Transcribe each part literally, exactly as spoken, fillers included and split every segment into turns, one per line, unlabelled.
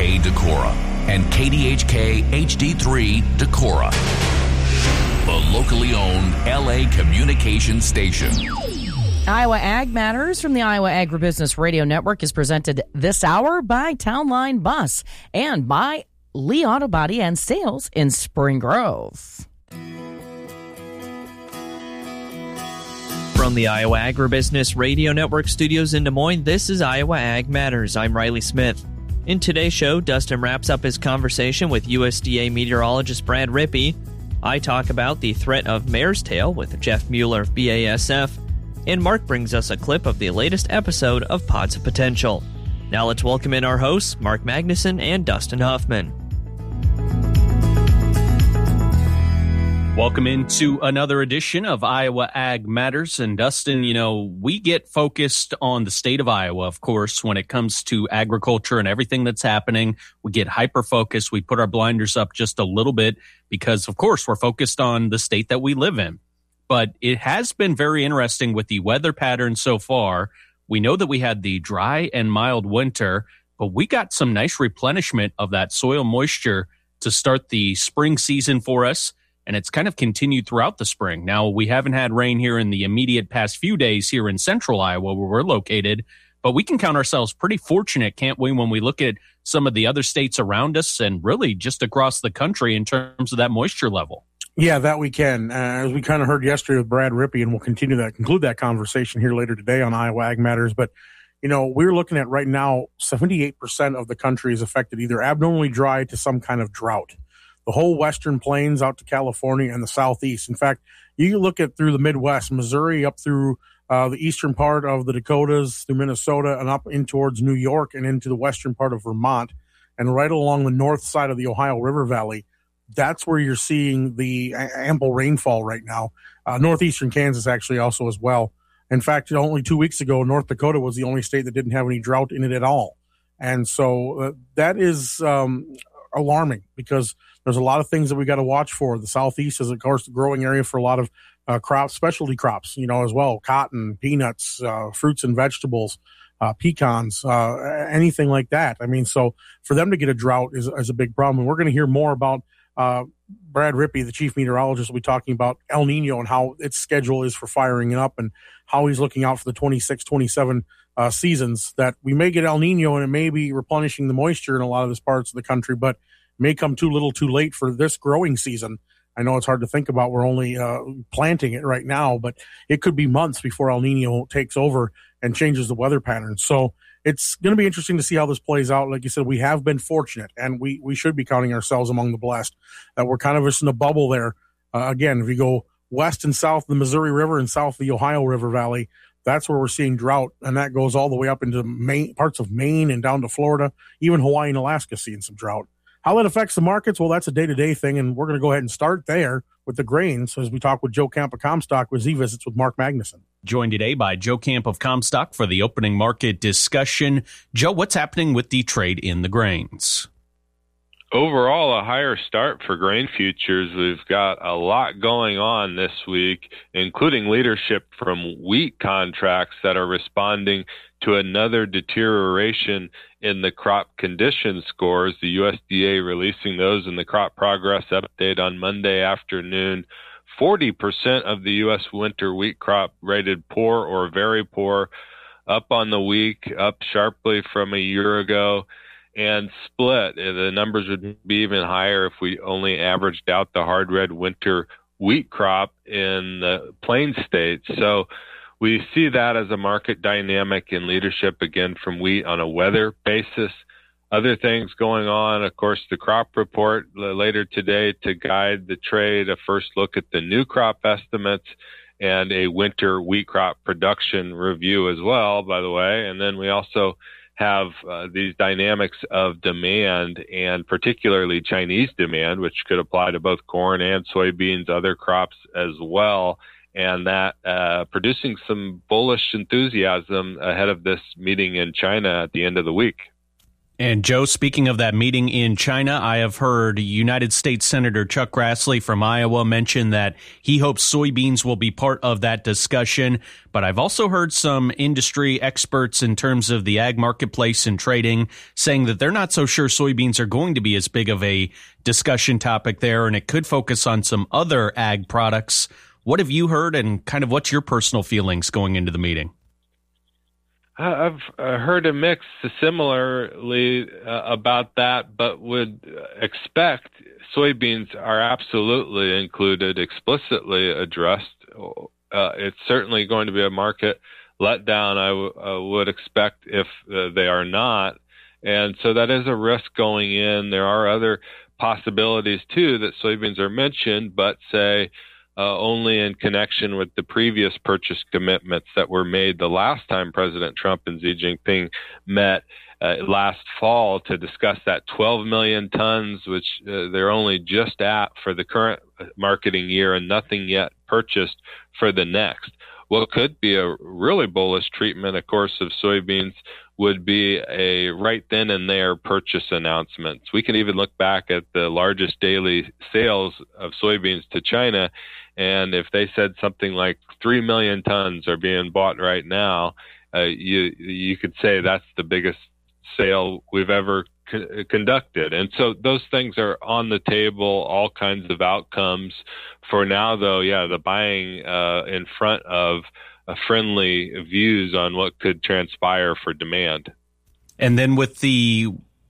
K Decorah and K D H K H D three Decorah, the locally owned L A communications station.
Iowa Ag Matters from the Iowa Agribusiness Radio Network is presented this hour by Town Line Bus and by Lee Auto Body and Sales in Spring Grove.
From the Iowa Agribusiness Radio Network studios in Des Moines, this is Iowa Ag Matters. I'm Riley Smith. In today's show, Dustin wraps up his conversation with U S D A meteorologist Brad Rippey. I talk about the threat of mare's tail with Jeff Mueller of B A S F. And Mark brings us a clip of the latest episode of Pods of Potential. Now let's welcome in our hosts, Mark Magnuson and Dustin Huffman.
Welcome into another edition of Iowa Ag Matters. And Dustin, you know, we get focused on the state of Iowa, of course, when it comes to agriculture and everything that's happening. We get hyper-focused. We put our blinders up just a little bit because, of course, we're focused on the state that we live in. But it has been very interesting with the weather pattern so far. We know that we had the dry and mild winter, but we got some nice replenishment of that soil moisture to start the spring season for us. And it's kind of continued throughout the spring. Now, we haven't had rain here in the immediate past few days here in central Iowa where we're located, but we can count ourselves pretty fortunate, can't we, when we look at some of the other states around us and really just across the country in terms of that moisture level.
Yeah, that we can. Uh, as we kind of heard yesterday with Brad Rippey, and we'll continue that, conclude that conversation here later today on Iowa Ag Matters. But, you know, we're looking at right now, seventy-eight percent of the country is affected either abnormally dry to some kind of drought. The whole western plains out to California and the southeast. In fact, you look at through the Midwest, Missouri up through uh, the eastern part of the Dakotas, through Minnesota, and up in towards New York and into the western part of Vermont, and right along the north side of the Ohio River Valley. That's where you're seeing the ample rainfall right now. Uh, northeastern Kansas actually also as well. In fact, only two weeks ago, North Dakota was the only state that didn't have any drought in it at all. And so uh, that is um, alarming because there's a lot of things that we got to watch for. The southeast is, of course, the growing area for a lot of uh, crops, specialty crops, you know, as well. Cotton, peanuts, uh, fruits and vegetables, uh, pecans, uh, anything like that. I mean, so for them to get a drought is, is a big problem. And we're going to hear more about uh, Brad Rippey, the chief meteorologist, will be talking about El Nino and how its schedule is for firing it up and how he's looking out for the twenty-six twenty-seven uh, seasons, that we may get El Nino and it may be replenishing the moisture in a lot of these parts of the country, but may come too little too late for this growing season. I know it's hard to think about. We're only uh, planting it right now, but it could be months before El Nino takes over and changes the weather patterns. So it's going to be interesting to see how this plays out. Like you said, we have been fortunate, and we, we should be counting ourselves among the blessed, that we're kind of just in a bubble there. Uh, again, if you go west and south of the Missouri River and south of the Ohio River Valley, that's where we're seeing drought, and that goes all the way up into Maine, parts of Maine and down to Florida, even Hawaii and Alaska seeing some drought. How that affects the markets, well, that's a day-to-day thing, and we're going to go ahead and start there with the grains as we talk with Joe Camp of Comstock as he visits with Mark Magnuson.
Joined today by Joe Camp of Comstock for the opening market discussion. Joe, what's happening with the trade in the grains?
Overall, a higher start for grain futures. We've got a lot going on this week, including leadership from wheat contracts that are responding to another deterioration in the crop condition scores. The U S D A releasing those in the crop progress update on Monday afternoon. forty percent of the U S winter wheat crop rated poor or very poor, up on the week, up sharply from a year ago, and split. The numbers would be even higher if we only averaged out the hard red winter wheat crop in the plain states. So we see that as a market dynamic in leadership, again, from wheat on a weather basis. Other things going on, of course, the crop report later today to guide the trade, a first look at the new crop estimates, and a winter wheat crop production review as well, by the way. And then we also have uh, these dynamics of demand, and particularly Chinese demand, which could apply to both corn and soybeans, other crops as well, and that uh, producing some bullish enthusiasm ahead of this meeting in China at the end of the week.
And Joe, speaking of that meeting in China, I have heard United States Senator Chuck Grassley from Iowa mention that he hopes soybeans will be part of that discussion. But I've also heard some industry experts in terms of the ag marketplace and trading saying that they're not so sure soybeans are going to be as big of a discussion topic there, and it could focus on some other ag products. What have you heard, and kind of what's your personal feelings going into the meeting?
I've heard a mix similarly uh, about that, but would expect soybeans are absolutely included, explicitly addressed. Uh, it's certainly going to be a market letdown, I w- uh, would expect, if uh, they are not. And so that is a risk going in. There are other possibilities, too, that soybeans are mentioned, but say, Uh, only in connection with the previous purchase commitments that were made the last time President Trump and Xi Jinping met uh, last fall to discuss that twelve million tons, which uh, they're only just at for the current marketing year and nothing yet purchased for the next. What could be a really bullish treatment, of course, of soybeans would be a right then and there purchase announcements. We can even look back at the largest daily sales of soybeans to China, and if they said something like three million tons are being bought right now, uh, you you could say that's the biggest sale we've ever co- conducted. And so those things are on the table, all kinds of outcomes. For now, though, yeah, the buying uh, in front of uh, friendly views on what could transpire for demand.
And then with the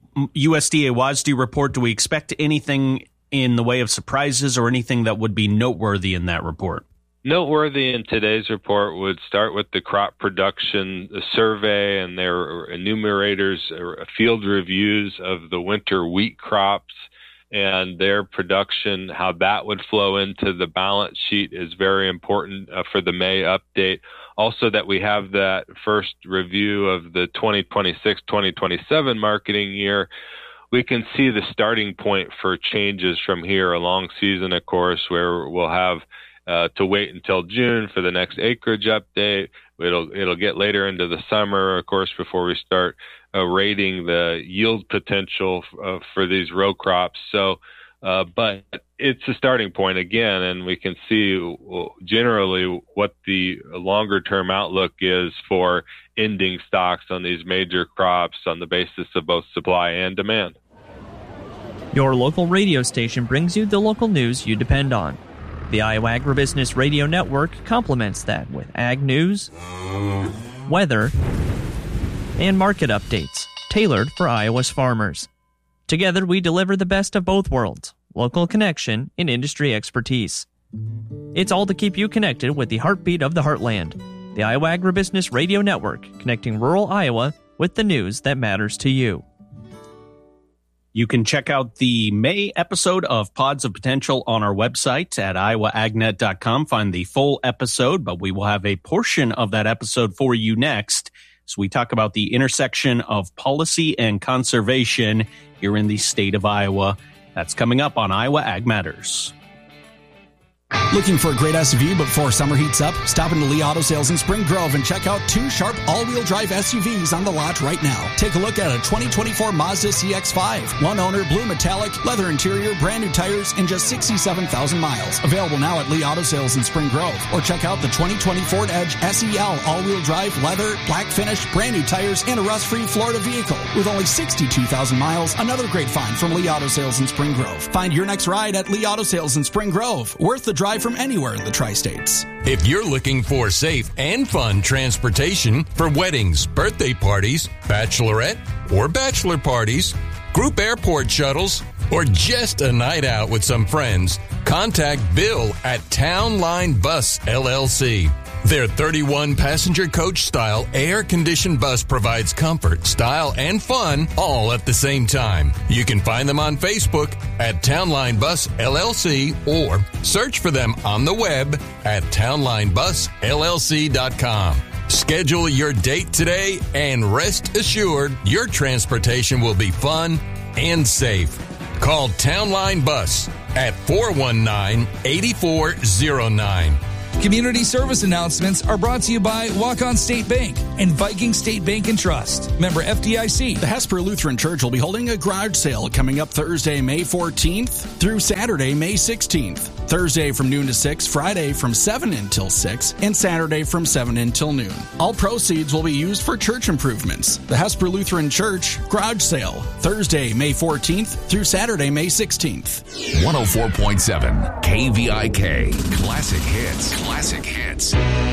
U S D A W A S D report, do we expect anything in the way of surprises or anything that would be noteworthy in that report?
Noteworthy in today's report would start with the crop production survey and their enumerators, field reviews of the winter wheat crops and their production. How that would flow into the balance sheet is very important uh, for the May update. Also, that we have that first review of the twenty twenty-six twenty twenty-seven marketing year. We can see the starting point for changes from here, a long season, of course, where we'll have uh, to wait until June for the next acreage update. It'll it'll get later into the summer, of course, before we start uh, rating the yield potential f- uh, for these row crops. So, uh, but it's a starting point again, and we can see generally what the longer-term outlook is for ending stocks on these major crops on the basis of both supply and demand.
Your local radio station brings you the local news you depend on. The Iowa Agribusiness Radio Network complements that with ag news, weather, and market updates tailored for Iowa's farmers. Together, we deliver the best of both worlds, local connection and industry expertise. It's all to keep you connected with the heartbeat of the heartland. The Iowa Agribusiness Radio Network, connecting rural Iowa with the news that matters to you.
You can check out the May episode of Pods of Potential on our website at iowa ag net dot com. Find the full episode, but we will have a portion of that episode for you next. So we talk about the intersection of policy and conservation here in the state of Iowa. That's coming up on Iowa Ag Matters.
Looking for a great S U V before summer heats up? Stop into Lee Auto Sales in Spring Grove and check out two sharp all-wheel drive S U Vs on the lot right now. Take a look at a twenty twenty-four Mazda C X five. One owner, blue metallic, leather interior, brand new tires, and just sixty-seven thousand miles. Available now at Lee Auto Sales in Spring Grove. Or check out the twenty twenty Ford Edge S E L all-wheel drive, leather, black finish, brand new tires, and a rust-free Florida vehicle. With only sixty-two thousand miles, another great find from Lee Auto Sales in Spring Grove. Find your next ride at Lee Auto Sales in Spring Grove. Worth the drive from anywhere in the Tri-States.
If you're looking for safe and fun transportation for weddings, birthday parties, bachelorette or bachelor parties, group airport shuttles, or just a night out with some friends, contact Bill at Town Line Bus L L C. Their thirty-one passenger coach style air-conditioned bus provides comfort, style, and fun all at the same time. You can find them on Facebook at Townline Bus L L C or search for them on the web at townline bus l l c dot com. Schedule your date today and rest assured your transportation will be fun and safe. Call Townline Bus at four one nine, eight four zero nine.
Community service announcements are brought to you by Walk-On State Bank and Viking State Bank and Trust. Member F D I C.
The Hesper Lutheran Church will be holding a garage sale coming up Thursday, May fourteenth through Saturday, May sixteenth. Thursday from noon to six, Friday from seven until six, and Saturday from seven until noon. All proceeds will be used for church improvements. The Hesper Lutheran Church garage sale, Thursday, May fourteenth through Saturday, May sixteenth.
one oh four point seven K V I K. Classic hits. Classic hits.